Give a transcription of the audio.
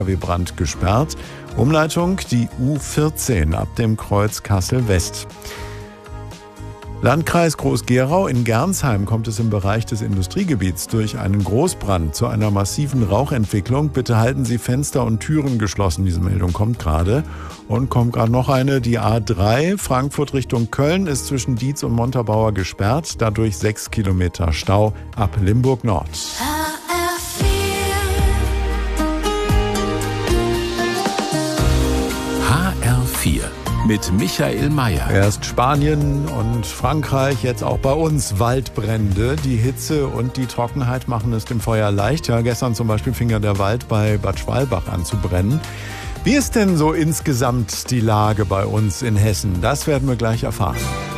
Brand gesperrt. Umleitung die U14 ab dem Kreuz Kassel-West. Landkreis Groß-Gerau. In Gernsheim kommt es im Bereich des Industriegebiets durch einen Großbrand zu einer massiven Rauchentwicklung. Bitte halten Sie Fenster und Türen geschlossen. Diese Meldung kommt gerade. Und kommt gerade noch eine. Die A3 Frankfurt Richtung Köln ist zwischen Dietz und Montabaur gesperrt. Dadurch 6 Kilometer Stau ab Limburg Nord. HR4 mit Michael Mayer. Erst Spanien und Frankreich, jetzt auch bei uns Waldbrände. Die Hitze und die Trockenheit machen es dem Feuer leicht. Ja, gestern zum Beispiel fing ja der Wald bei Bad Schwalbach an zu brennen. Wie ist denn so insgesamt die Lage bei uns in Hessen? Das werden wir gleich erfahren.